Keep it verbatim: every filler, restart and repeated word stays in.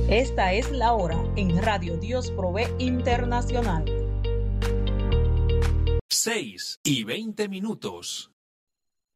Esta es la hora en Radio Dios Provee Internacional. seis y veinte minutos.